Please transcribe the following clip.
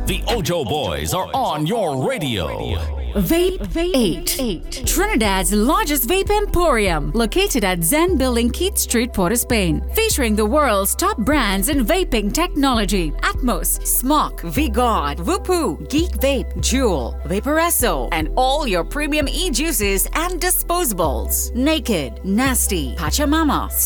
The Ojo Boys are on your radio. Vape 8. Trinidad's largest vape emporium, located at Zen Building, Keith Street, Port of Spain. Featuring the world's top brands in vaping technology: Atmos, Smok, V-God, Whoopoo, Geek Vape, Juul, Vaporesso, and all your premium e-juices and disposables. Naked, Nasty, Pachamama,